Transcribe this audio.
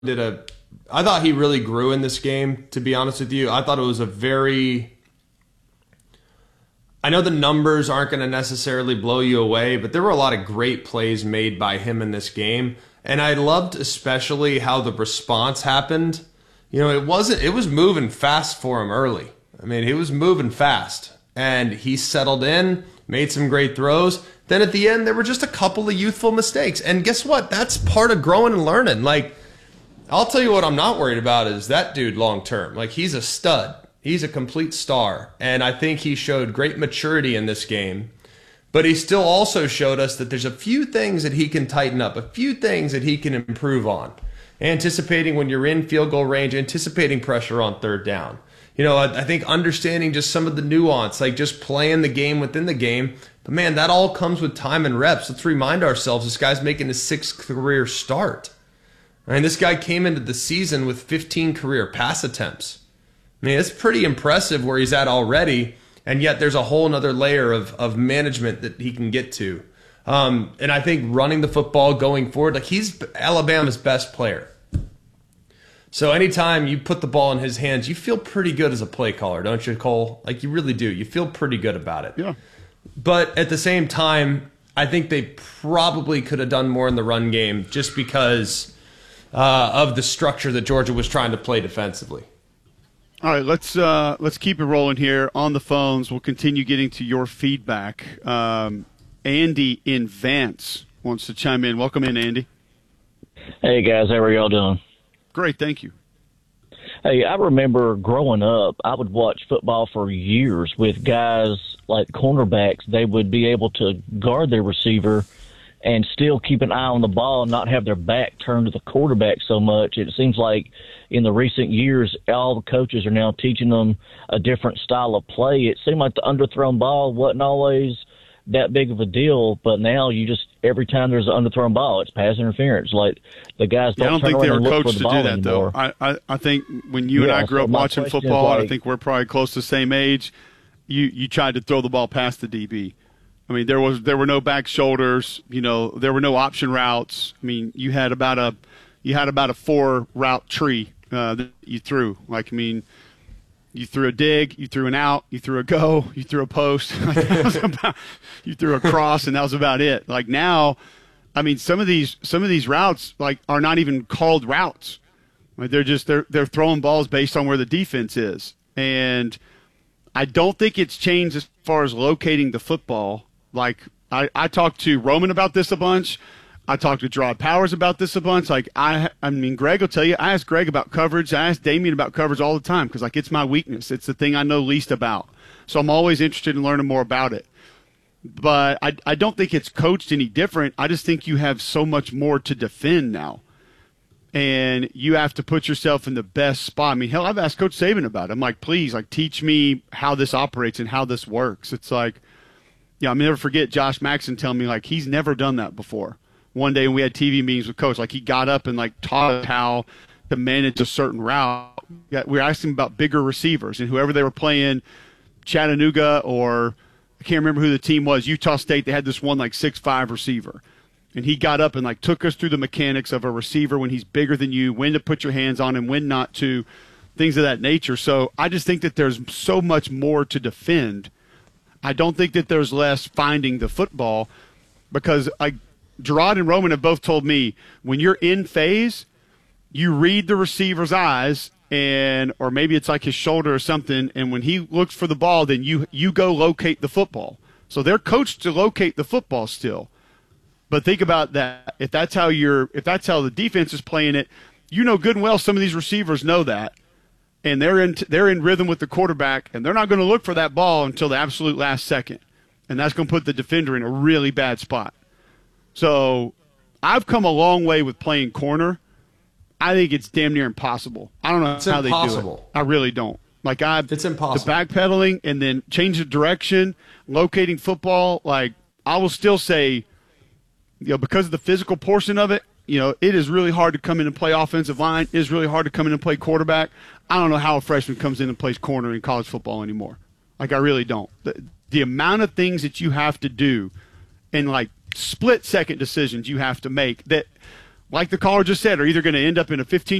I thought he really grew in this game, to be honest with you. I thought it was I know the numbers aren't going to necessarily blow you away, but there were a lot of great plays made by him in this game. And I loved especially how the response happened. It was moving fast for him early. I mean, he was moving fast and he settled in, made some great throws. Then at the end, there were just a couple of youthful mistakes. And guess what? That's part of growing and learning. Like, I'll tell you what I'm not worried about is that dude long term. Like, he's a stud. He's a complete star. And I think he showed great maturity in this game. But he still also showed us that there's a few things that he can tighten up, a few things that he can improve on. Anticipating when you're in field goal range, anticipating pressure on third down. I think understanding just some of the nuance, like just playing the game within the game. But man, that all comes with time and reps. Let's remind ourselves, this guy's making his 6th career start. I mean, this guy came into the season with 15 career pass attempts. I mean, it's pretty impressive where he's at already, and yet there's a whole nother layer of management that he can get to. And I think running the football going forward, like he's Alabama's best player. So anytime you put the ball in his hands, you feel pretty good as a play caller, don't you, Cole? Like you really do. You feel pretty good about it. Yeah. But at the same time, I think they probably could have done more in the run game just because of the structure that Georgia was trying to play defensively. All right, let's keep it rolling here on the phones. We'll continue getting to your feedback. Andy in Vance wants to chime in. Welcome in, Andy. Hey, guys. How are y'all doing? Great, thank you. Hey, I remember growing up, I would watch football for years with guys like cornerbacks. They would be able to guard their receiver and still keep an eye on the ball and not have their back turned to the quarterback so much. It seems like in the recent years, all the coaches are now teaching them a different style of play. It seemed like the underthrown ball wasn't always that big of a deal, but now you just every time there's an underthrown ball, it's pass interference. Like the guys don't. I don't turn think they around were and look coached for the to do ball that anymore. though. I think when you and I grew up watching football, and I think we're probably close to the same age. You tried to throw the ball past the DB. I mean, there were no back shoulders. There were no option routes. I mean, you had about a 4-route tree that you threw. Like, I mean, you threw a dig, you threw an out, you threw a go, you threw a post. You threw a cross, and that was about it. Like now, I mean, some of these routes like are not even called routes. Like they're throwing balls based on where the defense is, and I don't think it's changed as far as locating the football. Like I talked to Roman about this a bunch. I talked to Gerard Powers about this a bunch. Like I mean, Greg will tell you. I ask Greg about coverage. I ask Damian about coverage all the time because like it's my weakness. It's the thing I know least about. So I'm always interested in learning more about it. But I don't think it's coached any different. I just think you have so much more to defend now. And you have to put yourself in the best spot. I mean, hell, I've asked Coach Saban about it. I'm like, please, like, teach me how this operates and how this works. It's like, I'll never forget Josh Maxson telling me, like, he's never done that before. One day when we had TV meetings with Coach, like, he got up and, like, taught us how to manage a certain route. We were asking him about bigger receivers and whoever they were playing, Chattanooga or I can't remember who the team was, Utah State, they had this one, like, 6'5" receiver. And he got up and, like, took us through the mechanics of a receiver when he's bigger than you, when to put your hands on him, when not to, things of that nature. So I just think that there's so much more to defend. I don't think that there's less finding the football because Gerard and Roman have both told me when you're in phase, you read the receiver's eyes or maybe it's like his shoulder or something, and when he looks for the ball, then you go locate the football. So they're coached to locate the football still. But think about that. If that's how the defense is playing it, good and well some of these receivers know that, and they're in rhythm with the quarterback, and they're not going to look for that ball until the absolute last second, and that's going to put the defender in a really bad spot. So I've come a long way with playing corner. I think it's damn near impossible. I don't know how they do it. I really don't. Like it's impossible. The backpedaling and then change the direction, locating football. Like I will still say, because of the physical portion of it, it is really hard to come in and play offensive line. It is really hard to come in and play quarterback. I don't know how a freshman comes in and plays corner in college football anymore. Like I really don't. The amount of things that you have to do and like split-second decisions you have to make that like the caller just said, are either going to end up in a 15